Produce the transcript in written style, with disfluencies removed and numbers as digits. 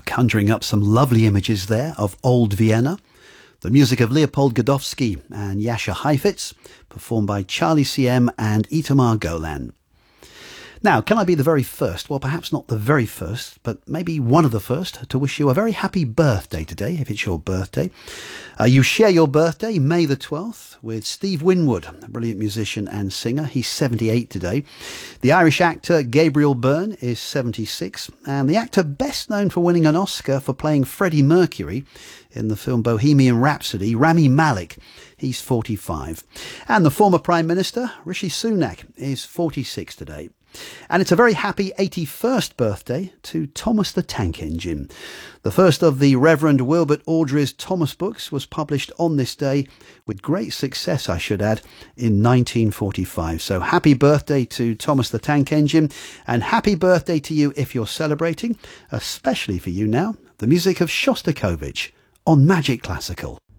conjuring up some lovely images there of old Vienna. The music of Leopold Godowsky and Jascha Heifetz, performed by Charlie CM and Itamar Golan. Now, can I be the very first, well, perhaps not the very first, but maybe one of the first, to wish you a very happy birthday today, if it's your birthday. You share your birthday, May the 12th, with Steve Winwood, a brilliant musician and singer. He's 78 today. The Irish actor Gabriel Byrne is 76, and the actor best known for winning an Oscar for playing Freddie Mercury in the film Bohemian Rhapsody, Rami Malek, he's 45. And the former Prime Minister, Rishi Sunak, is 46 today. And it's a very happy 81st birthday to Thomas the Tank Engine. The first of the Reverend Wilbert Awdry's Thomas books was published on this day, with great success, I should add, in 1945. So happy birthday to Thomas the Tank Engine, and happy birthday to you if you're celebrating, especially for you now, the music of Shostakovich on Magic Classical.